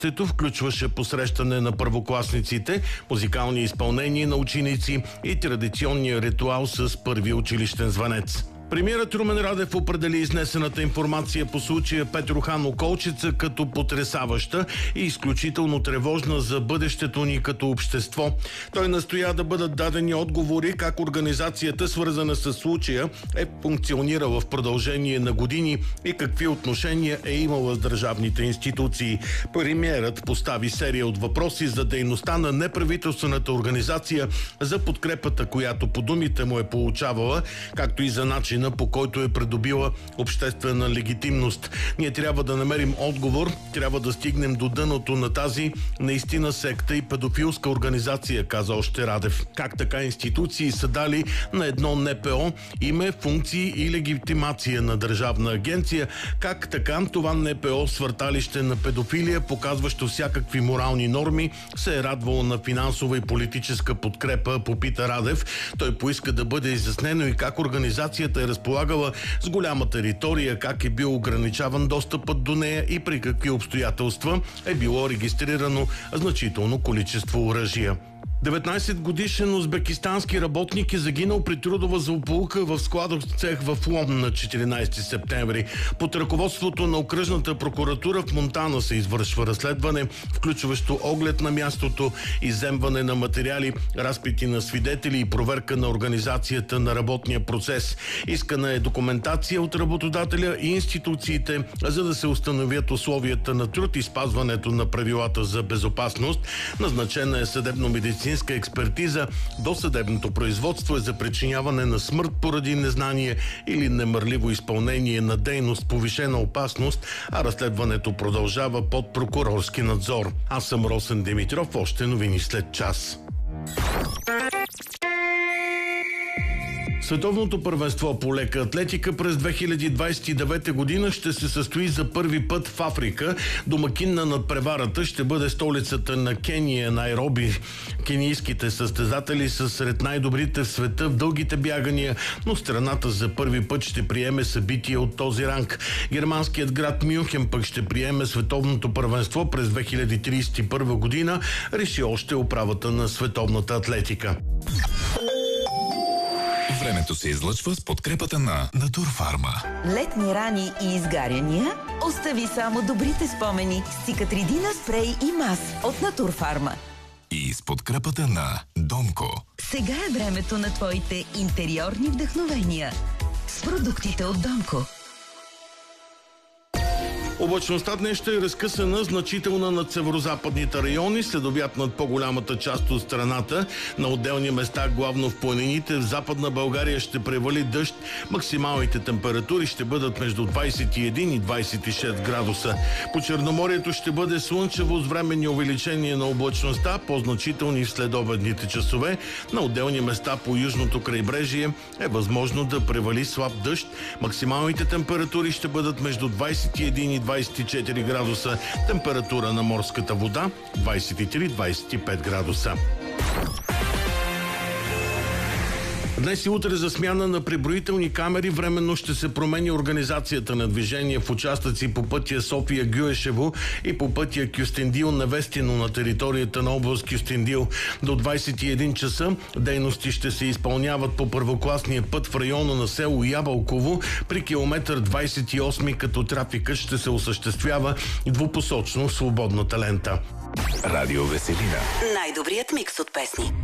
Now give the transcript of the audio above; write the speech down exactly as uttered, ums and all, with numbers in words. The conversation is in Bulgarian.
включваше посрещане на първокласниците, музикални изпълнения на ученици и традиционния ритуал с първи училищен звънец. Премиерът Румен Радев определи изнесената информация по случая Петрохан Околчица като потресаваща и изключително тревожна за бъдещето ни като общество. Той настоя да бъдат дадени отговори как организацията, свързана с случая, е функционирала в продължение на години и какви отношения е имала с държавните институции. Премиерът постави серия от въпроси за дейността на неправителствената организация, за подкрепата, която по думите му е получавала, както и за начин по който е придобила обществена легитимност. Ние трябва да намерим отговор, трябва да стигнем до дъното на тази наистина секта и педофилска организация, каза още Радев. Как така институции са дали на едно НПО име, функции и легитимация на държавна агенция, как така това НПО, свърталище на педофилия, показващо всякакви морални норми, се е радвало на финансова и политическа подкрепа, попита Радев. Той поиска да бъде изяснено и как организацията е разполагала с голяма територия, как е бил ограничаван достъпът до нея и при какви обстоятелства е било регистрирано значително количество оръжия. деветнайсетгодишен узбекистански работник е загинал при трудова злополука в складов цех в Лом на четиринайсети септември. Под ръководството на окръжната прокуратура в Монтана се извършва разследване, включващо оглед на мястото, изземване на материали, разпити на свидетели и проверка на организацията на работния процес. Искана е документация от работодателя и институциите, за да се установят условията на труд и спазването на правилата за безопасност. Назначена е съдебно-медицинска експертиза. Досъдебното производство е за причиняване на смърт поради незнание или немърливо изпълнение на дейност повишена опасност, а разследването продължава под прокурорски надзор. Аз съм Росен Димитров, още новини след час. Световното първенство по лека атлетика през две хиляди двайсет и девета година ще се състои за първи път в Африка. Домакин на надпреварата ще бъде столицата на Кения, Найроби. Кенийските състезатели са сред най-добрите в света в дългите бягания, но страната за първи път ще приеме събитие от този ранг. Германският град Мюнхен пък ще приеме световното първенство през две хиляди трийсет и първа година, реши още управата на световната атлетика. Времето се излъчва с подкрепата на Натурфарма. Летни рани и изгаряния? Остави само добрите спомени с Цикатридина спрей и мас от Натурфарма. И с подкрепата на Домко. Сега е времето на твоите интериорни вдъхновения с продуктите от Домко. Облачността днес ще е разкъсана, значителна над северозападните райони, след обяд над по-голямата част от страната. На отделни места, главно в планините, в Западна България ще превали дъжд. Максималните температури ще бъдат между двайсет и един и двайсет и шест градуса. По Черноморието ще бъде слънчево с временни увеличения на облачността, по-значителни в следобедните часове. На отделни места по южното крайбрежие е възможно да превали слаб дъжд. Максималните температури ще бъдат между двайсет и един и двайсет и четири градуса. Температура на морската вода двайсет и три до двайсет и пет градуса. Днес и утре за смяна на преброителни камери временно ще се промени организацията на движение в участъци по пътя София-Гюешево и по пътя Кюстендил-Невестино на територията на област Кюстендил. До двайсет и един часа дейности ще се изпълняват по първокласния път в района на село Ябълково при километър двайсет и осми, като трафикът ще се осъществява двупосочно в свободната лента. Радио Веселина. Най-добрият микс от песни.